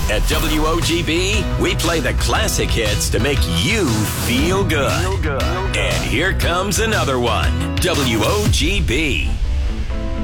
At WOGB, we play the classic hits to make you feel good. And here comes another one. WOGB.